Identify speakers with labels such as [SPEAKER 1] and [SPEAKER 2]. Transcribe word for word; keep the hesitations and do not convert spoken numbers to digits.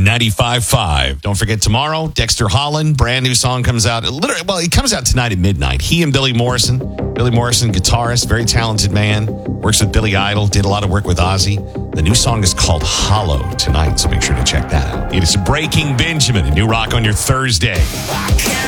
[SPEAKER 1] ninety-five point five. Don't forget tomorrow, Dexter Holland, brand new song comes out. Literally, well, it comes out tonight at midnight. He and Billy Morrison. Billy Morrison, guitarist, very talented man. Works with Billy Idol, did a lot of work with Ozzy. The new song is called Hollow tonight, so make sure to check that out. It is Breaking Benjamin, a new rock on your Thursday.